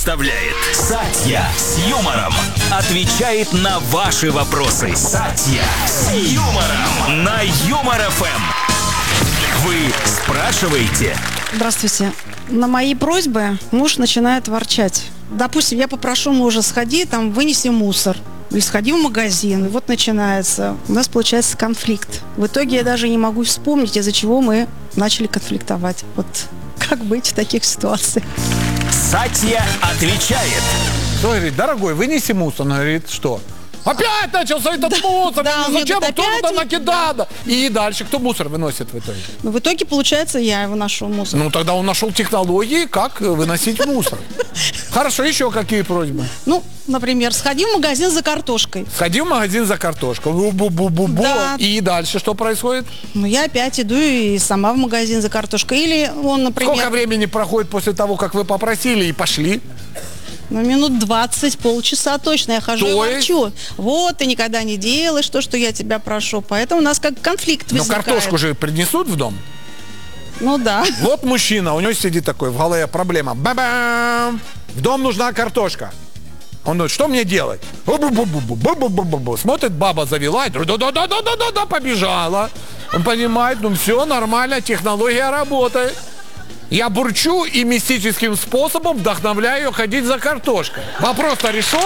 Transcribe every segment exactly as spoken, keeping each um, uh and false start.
Представляет Сатья с юмором. Отвечает на ваши вопросы. Сатья с юмором. На Юмор эф эм. Вы спрашиваете? Здравствуйте. На мои просьбы муж начинает ворчать. Допустим, я попрошу мужа: сходи, там, вынеси мусор. Или сходи в магазин. И вот начинается. У нас получается конфликт. В итоге я даже не могу вспомнить, из-за чего мы начали конфликтовать. Вот как быть в таких ситуациях? Сатья отвечает. Кто говорит: дорогой, вынеси мусор. Он говорит: что? Опять начался этот Да, мусор. да, он Зачем? говорит, Кто опять? туда накидал? Да. И дальше кто мусор выносит в итоге? Но в итоге, получается, я его ношу мусор. Ну, тогда он нашел технологии, как выносить мусор. Хорошо, еще какие просьбы? Ну, например, сходи в магазин за картошкой. Сходи в магазин за картошку. Бу-бу-бу-бу-бу. Да. И дальше что происходит? Ну, я опять иду и сама в магазин за картошкой. Или он, например... Сколько времени проходит после того, как вы попросили и пошли? Ну, минут двадцать, полчаса точно. Я хожу То и есть? ворчу. Вот, ты никогда не делаешь то, что я тебя прошу. Поэтому у нас как конфликт Но возникает. картошку же принесут в дом. Ну, да. Вот мужчина, у него сидит такой, в голове проблема. Ба-бам! В дом нужна картошка. Он говорит: что мне делать? Бу-бу-бу-бу-бу-бу-бу-бу. Смотрит, баба завела, да-да-да-да-да-да, побежала. Он понимает, ну все, нормально, технология работает. Я бурчу и мистическим способом вдохновляю ее ходить за картошкой. Вопрос-то решен.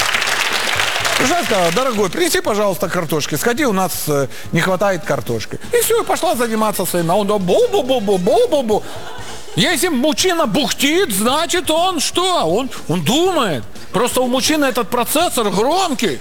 Жена сказала: дорогой, принеси, пожалуйста, картошки. Сходи, у нас э, не хватает картошки. И все, и пошла заниматься своим. А он бу-бу-бу-бу-бу-бу-бу. Если мужчина бухтит, значит он что? Он, он думает. Просто у мужчины этот процессор громкий.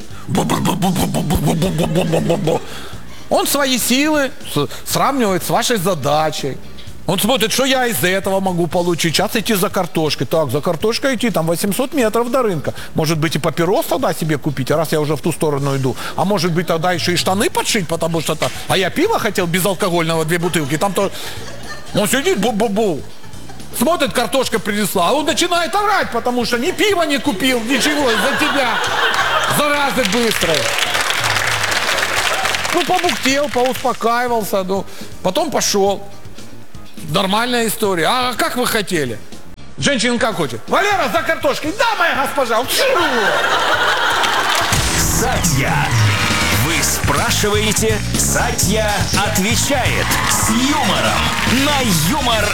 Бу-бу-бу-бу-бу-бу-бу-бу-бу-бу-бу. Он свои силы с- сравнивает с вашей задачей. Он смотрит, что я из этого могу получить. Сейчас идти за картошкой. Так, за картошкой идти, там восемьсот метров до рынка. Может быть, и папирос тогда себе купить, раз я уже в ту сторону иду. А может быть, тогда еще и штаны подшить, потому что там... А я пиво хотел безалкогольного, две бутылки. Там то... Он сидит, бу-бу-бу. Смотрит, картошка принесла. А он начинает орать, потому что ни пива не купил, ничего из-за тебя. Заразы быстрые. Ну, побухтел, поуспокаивался. Ну, потом пошел. Нормальная история. А как вы хотели? Женщина как хочет? Валера, за картошкой. Да, моя госпожа. Сатья. Вы спрашиваете, Сатья отвечает. С юмором. На Юмор